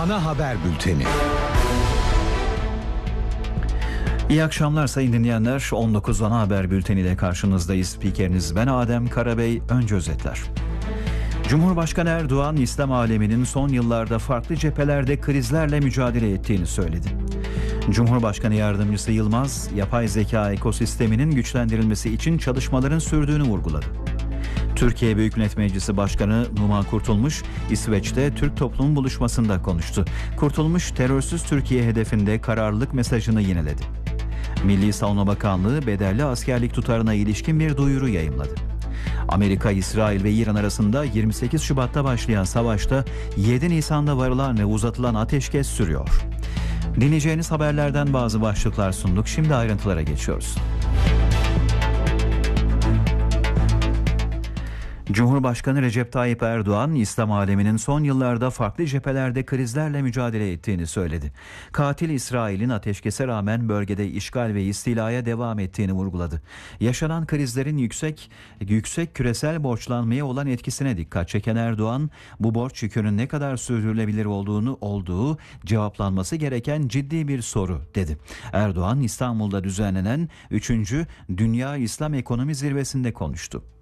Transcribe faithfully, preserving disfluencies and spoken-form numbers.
Ana haber bülteni. İyi akşamlar sayın dinleyenler. on dokuz Ana Haber Bülteni ile karşınızdayız. Spikeriniz ben Adem Karabey. Önce özetler. Cumhurbaşkanı Erdoğan, İslam aleminin son yıllarda farklı cephelerde krizlerle mücadele ettiğini söyledi. Cumhurbaşkanı Yardımcısı Yılmaz, yapay zeka ekosisteminin güçlendirilmesi için çalışmaların sürdüğünü vurguladı. Türkiye Büyük Millet Meclisi Başkanı Numan Kurtulmuş, İsveç'te Türk toplumu buluşmasında konuştu. Kurtulmuş, terörsüz Türkiye hedefinde kararlılık mesajını yineledi. Milli Savunma Bakanlığı bedelli askerlik tutarına ilişkin bir duyuru yayımladı. Amerika, İsrail ve İran arasında yirmi sekiz Şubat'ta başlayan savaşta yedi Nisan'da varılan ve uzatılan ateşkes sürüyor. Dinleyeceğiniz haberlerden bazı başlıklar sunduk. Şimdi ayrıntılara geçiyoruz. Cumhurbaşkanı Recep Tayyip Erdoğan, İslam aleminin son yıllarda farklı cephelerde krizlerle mücadele ettiğini söyledi. Katil İsrail'in ateşkese rağmen bölgede işgal ve istilaya devam ettiğini vurguladı. Yaşanan krizlerin yüksek yüksek küresel borçlanmaya olan etkisine dikkat çeken Erdoğan, bu borç yükünün ne kadar sürdürülebilir olduğunu olduğu cevaplanması gereken ciddi bir soru dedi. Erdoğan, İstanbul'da düzenlenen üçüncü Dünya İslam Ekonomi Zirvesi'nde konuştu.